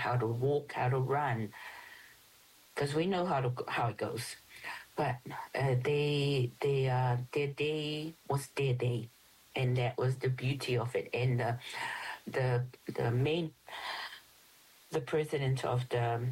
how to walk, how to run, because we know how it goes. But their day was their day, and that was the beauty of it. And the main the president of